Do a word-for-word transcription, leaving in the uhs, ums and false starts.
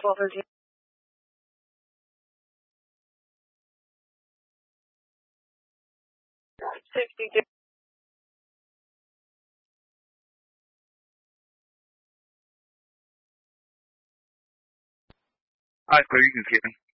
twelve thirteen. sixty-two. Alright, clear, you can skip me.